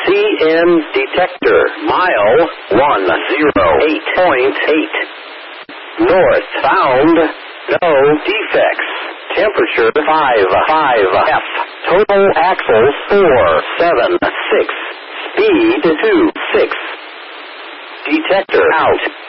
CN detector. Mile 108.8. North bound. No defects. Temperature 55 F. Total axles 476. Speed 26. Detector out.